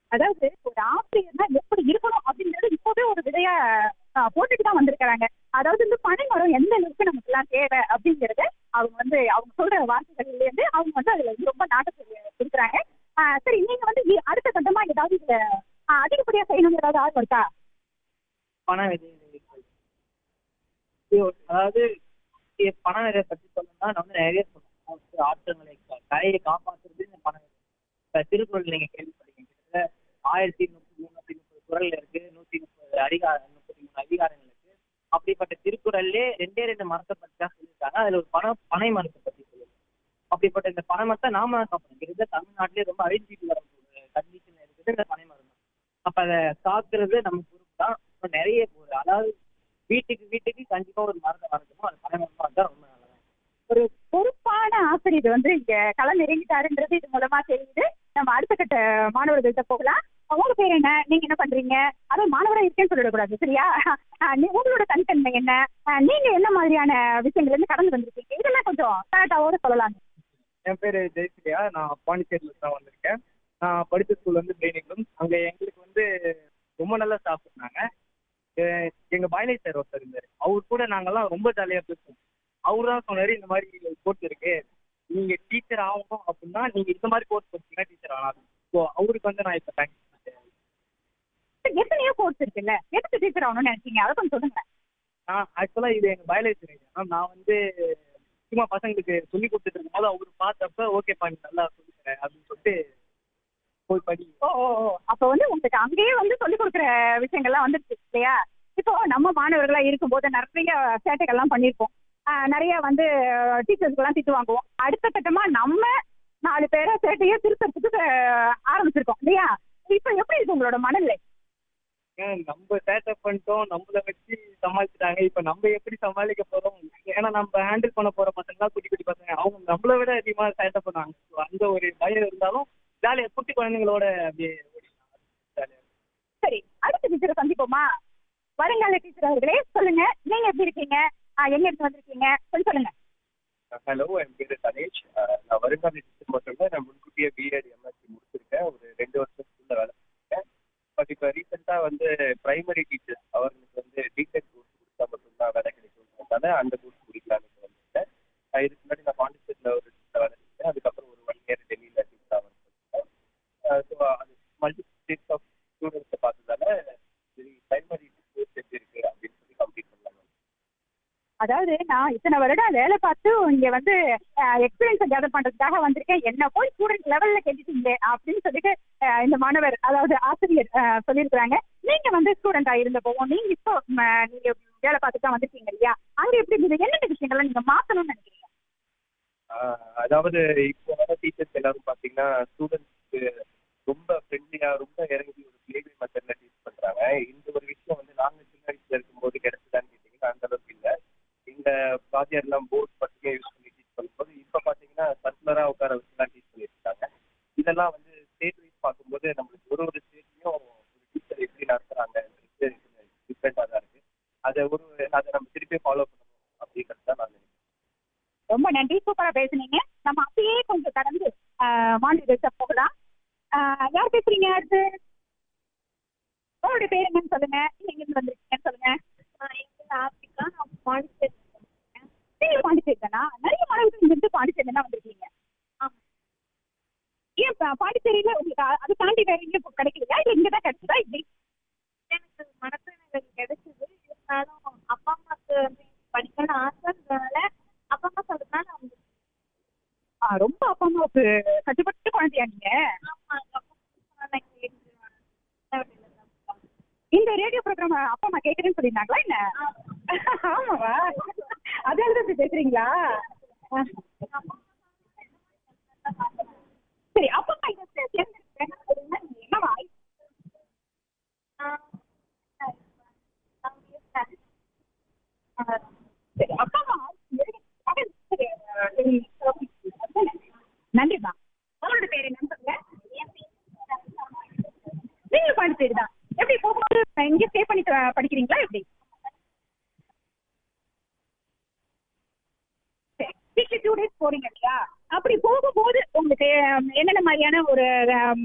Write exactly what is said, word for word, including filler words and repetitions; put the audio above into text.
அதாவது ஒரு ஆசிரியர்னா எப்படி இருக்கணும் அப்படிங்கிறது இப்பவே ஒரு விதையா ஆஹ், போட்டுட்டு தான் வந்திருக்கிறாங்க. அதாவது இந்த பனை மரம் எந்த அளவுக்கு நமக்கு எல்லாம் தேவை அப்படிங்கறத அவங்க வந்து அவங்க சொல்ற வார்த்தைகள்ல இருந்து அவங்க வந்து அதுல வந்து ரொம்ப நாட்டத்தை கொடுக்குறாங்க. ஆஹ் சரி, நீங்க வந்து இ- அடுத்த கட்டமா ஏதாவது இதுல ஆஹ், அதிகப்படியா செய்யணும்னு ஏதாவது ஆர்வம் இருக்கா? பண விதை இது ஒரு- அதாவது இ- பண விதை பத்தி சொல்லணும்னா நான் வந்து நிறைய சொல்லுவேன். ஆற்றங்களை க- கரையை காப்பாற்றுறது இந்த பண விதை. இப்ப திருக்குறள் நீங்க கேள்விப்பட்டீங்க, கிட்டத்தட்ட ஆயிரத்தி நூத்தி முன்னூத்தி முப்பது குறள் இருக்கு, நூத்தி முப்பது அதிகாரம், முப்பத்தி மூணு அதிகாரங்கள் இருக்கு. அப்படிப்பட்ட திருக்குறள்லே ரெண்டே ரெண்டு மரத்தை பத்தி தான் சொல்லியிருக்காங்க. அதுல ஒரு பண பனை மரத்தை பத்தி சொல்லுவாங்க. அப்படிப்பட்ட இந்த பனை மரத்தை நாம தான் காப்போம். கிட்டத்தட்ட தமிழ்நாட்டிலே ரொம்ப அழிஞ்சிட்டு வர கண்டிஷன் இருக்குது இந்த பனை மரம் தான். அப்ப அதை காக்குறது நம்ம பொறுப்பு தான். இப்ப நிறைய போகுது. அதாவது வீட்டுக்கு வீட்டுக்கு கண்டிப்பா ஒரு மரத்தை வளர்க்கணும். அது பனை மரமா இருந்தா ரொம்ப நல்லது. ஒரு பொறுப்பான ஆசிரியர் வந்து இங்க களம் இறங்கிட்டாருன்றது இது மூலமா தெரியுது. நம்ம அடுத்த கட்ட மாணவர்கள்ட்ட போகலாம். உங்க பேர் என்ன? நீங்க என்ன பண்றீங்க? அதாவது மாணவரா இருக்கேன்னு சொல்லிடக்கூடாது, சரியா? ஆஹ் நீ- உங்களோட தனித்தன்மை என்ன? ஆஹ் நீங்க என்ன மாதிரியான விஷயங்கள்ல இருந்து கடந்து வந்திருக்கீங்க? இதெல்லாம் கொஞ்சம் கரெக்டாவோட சொல்லலாம். என் பேர் ஜெயஸ்ரீயா. நான் பாண்டிச்சேரியில தான் வந்திருக்கேன். நான் படித்த ஸ்கூல் வந்து பிரெயினிங்லும். அங்கே எங்களுக்கு வந்து ரொம்ப நல்லா ஸ்டாஃப் இருந்தாங்க. எ- எங்க பயாலஜி சார் ஒருத்தர் இருந்தார். அவர் கூட நாங்கெல்லாம் ரொம்ப ஜாலியாக பேசுவோம். அவர் தான் சொன்னாரு, இந்த மாதிரி கோர்ஸ் இருக்கு, நீங்க டீச்சர் ஆகணும் அப்படின்னா நீங்க இந்த மாதிரி கோர்ஸ் படிச்சீங்கன்னா டீச்சர் ஆகலாம். ஸோ அவருக்கு வந்து நான் இப்போ தேங்க்ஸ். எத்தனையோ கோர்ஸ் இருக்குல்ல, எதுக்கு டீச்சர் ஆகணும்னு நினைச்சீங்க? அதை கொஞ்சம் சொல்லுங்க. நான் ஆக்சுவலாக இது எங்கள் பயாலஜி சார். நான் வந்து சும்மா பசங்களுக்கு சொல்லி கொடுத்துட்டு இருக்கும்போது அவர் பார்த்தப்ப ஓகேப்பா நீ நல்லா சொல்லித்தரேன் அப்படின்னு சொல்லிட்டு போய் படி. ஓ ஓ ஓ. அப்ப வந்து உங்களுக்கு அங்கேயே வந்து சொல்லிக் கொடுக்குற விஷயங்கள்லாம் வந்துருச்சு இல்லையா? இப்போ நம்ம மாணவர்களா இருக்கும்போது நிறைய சேட்டைகள்லாம் பண்ணியிருப்போம். ஆஹ் நிறைய வந்து டீச்சர்ஸ்க்கு எல்லாம் திட்டு வாங்குவோம். அடுத்த கட்டமா நம்ம நாலு பேரை சேட்டையை திருத்தறதுக்கு ஆஹ், ஆரம்பிச்சிருக்கோம் இல்லையா? இப்ப எப்படி இருக்கு உங்களோட மனநிலை? ஏன் நம்ம சேட்டப் பண்ணிட்டோம், நம்மளை வச்சு சமாளிச்சுட்டாங்க. இப்போ நம்ம எப்படி சமாளிக்க போறோம்? ஏன்னா நம்ம ஹேண்டில் பண்ண போற பசங்க குட்டி குட்டி பசங்க, அவங்க நம்மளை விட அதிகமாக சேட்டப் பண்ணுவாங்க. So அந்த ஒரு பயம் இருந்தாலும் ஜாலியாக குட்டி குழந்தைங்களோட அப்படியே ஜாலியாக. சரி, அடுத்த டீச்சரை சந்திப்போமா? வருங்கால டீச்சர் அவர்களே சொல்லுங்க, நீங்க எப்படி இருக்கீங்க? ஆஹ், எங்க இருந்து வந்திருக்கீங்க கொஞ்சம் சொல்லுங்க. ஹலோ, என் பேர் தனேஷ். அஹ் நான் வருங்கால டீச்சர் மட்டும் இல்லை, நான் முன்கூட்டியே பிஎட் எம்எஸ்சி முடிச்சிருக்கேன். ஒரு ரெண்டு வருஷம் ஸ்கூலில் வேலை பண்ணிருக்கேன். பட் இப்போ ரீசெண்டாக வந்து பிரைமரி டீச்சர்ஸ் அவர்களுக்கு வந்து டீச்சர் கோர்ஸ் கொடுத்தா மட்டும்தான் வேலை கிடைக்கும்ன்றதால அந்த கோர்ஸ் முடிக்கலான்னு வந்திருக்கேன். அஹ் இதுக்கு முன்னாடி நான் பாண்டிச்சேரியில் ஒரு டீச்சர் வேலை செஞ்சேன். அதுக்கப்புறம் ஒரு ஒன் இயர் டெல்லியில் டீச்சராக வேலை செஞ்சேன். ஸோ அது மல்டிபிள் ஸ்டேட்ஸ் ஆஃப் ஸ்டூடெண்ட்ஸை பார்த்ததால சரி பிரைமரி கோர்ஸ் எப்படி இருக்கு அப்படின்னு சொல்லி கம்ப்ளீட் பண்ணலாம். அதாவது நான் இத்தனை வருடம் வேலை பார்த்து இங்க வந்து எக்ஸ்பீரியன்ஸை கேதர் பண்றதுக்காக வந்திருக்கேன். என்ன போய் ஸ்டூடெண்ட் லெவல்ல கேட்டுட்டீங்க அப்படின்னு சொல்லிட்டு அஹ், இந்த மாணவர் அதாவது ஆசிரியர் அஹ், சொல்லியிருக்கிறாங்க. நீங்க வந்து ஸ்டூடெண்டா இருந்த போவோம், நீங்க இப்போ ம, நீங்க வேலை பார்த்துட்டு தான் வந்திருக்கீங்க இல்லையா? அங்க எப்படி இருந்தது? என்னென்ன விஷயங்கள்லாம் நீங்க மாத்தணும்னு நினைக்கிறீங்க? ஆஹ் அதாவது இப்போ வர டீச்சர்ஸ் எல்லாரும் பார்த்தீங்கன்னா ஸ்டூடெண்ட்ஸ்க்கு ரொம்ப ஃப்ரெண்ட்லியாக ரொம்ப இறங்கி ஒரு பிஹேவியர் மெத்தடில் டீச் பண்ணுறாங்க. இந்த ஒரு விஷயம் வந்து நாங்கள் சின்ன வயசுல இருக்கும்போது கிடைச்சதான்னு கேட்டிங்கன்னா அந்த அளவுக்கு இல்லை. இந்த ப்ராஜெக்ட்லாம் போர்ட் மட்டுமே யூஸ் பண்ணி டீச் பண்ணும்போது இப்போ பார்த்தீங்கன்னா சர்க்குலராக உட்கார வச்சு தான் டீச் பண்ணியிருக்காங்க. இதெல்லாம் வந்து ஸ்டேட் வைஸ் பார்க்கும்போது நம்மளுக்கு ஒரு ஒரு ஸ்டேட்லையும் ஒரு டீச்சர் எப்படி நடத்துகிறாங்கன்றது டிஃப்ரெண்ட்டாக தான் இருக்குது. அதை ஒரு அதை நம்ம திருப்பி ஃபாலோ பண்ணணும் அப்படின்றது தான் நான் நினைக்கிறேன். ரொம்ப நன்றி, சூப்பரா பேசுனீங்க. நம்ம அப்படியே கொஞ்சம் கடந்து அஹ், மாணவர்கள்ட்ட போகலாம். அஹ், யார் பேசுறீங்க அடுத்து? உங்களுடைய பேர் என்னன்னு சொல்லுங்க, நீங்க எங்க இருந்து வந்திருக்கீங்கன்னு சொல்லுங்க. ஆப்பிரிக்கா, நான் பாண்டிச்சேரி. நீங்க பாண்டிச்சேரி தானா? நிறைய மாணவர்கள் இங்க இருந்து பாண்டிச்சேரி தான் வந்திருக்கீங்க. ஏன் பா- பாண்டிச்சேரியில உங்களுக்கு அ- அது தாண்டி வேற எங்கேயும் கிடைக்கலையா, இல்ல இங்க தான் கிடைச்சதா? இப்படி எனக்கு மனசுல கிடைச்சது. இருந்தாலும் அப்பா அம்மாக்கு படிக்கணும்னு ஆசைன்றதுனால அப்பா அம்மா சொல்றதுனால ரொம்ப அப்பா அம்மாவுக்கு கட்டுப்பட்டு குழந்தையா நீங்க? இந்த ரேடியோ ப்ரோக்ராம் அப்பா அம்மா கேட்குறேன்னு சொல்லியிருந்தாங்களா என்ன? ஆமாவா? அதால தான் இப்படி பேசுறீங்களா? சரி, அப்பா அம்மா இதை தேர்ந்தெடுக்கிறேன் என்னவா? சரி, அப்பா அம்மா நன்றிப்பா. உங்களோட பேர் என்னன்னு சொல்லுங்க. நீங்க பாண்டிச்சேரி தான். எப்படி போகும்போது இங்கே ஸ்டே பண்ணி த- படிக்கிறீங்களா எப்படி? சரி, வீக்லி டூ டேஸ் போறீங்க இல்லையா? அப்படி போகும்போது உங்களுக்கு அஹ், என்னென்ன மாதிரியான ஒரு